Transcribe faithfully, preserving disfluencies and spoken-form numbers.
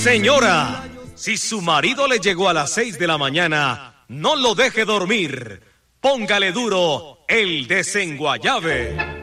Señora, si su marido le llegó a las seis de la mañana, no lo deje dormir. Póngale duro el desenguayabe.